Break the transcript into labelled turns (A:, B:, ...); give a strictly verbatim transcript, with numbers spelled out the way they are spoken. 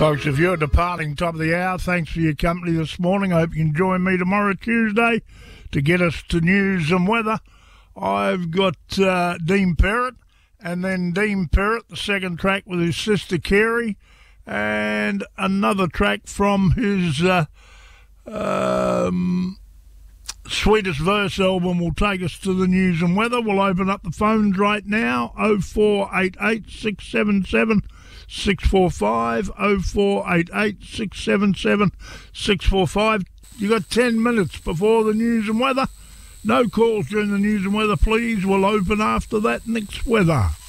A: Folks, if you're departing top of the hour, thanks for your company this morning. I hope you can join me tomorrow, Tuesday, to get us to news and weather. I've got uh, Dean Perrott, and then Dean Perrott, the second track with his sister Kerry, and another track from his uh, um, Sweetest Verse album will take us to the news and weather. We'll open up the phones right now, oh four eight eight, six seven seven, six four five, oh four eight eight, six seven seven, six four five. You got ten minutes before the news and weather. No calls during the news and weather, please. We'll open after that next weather.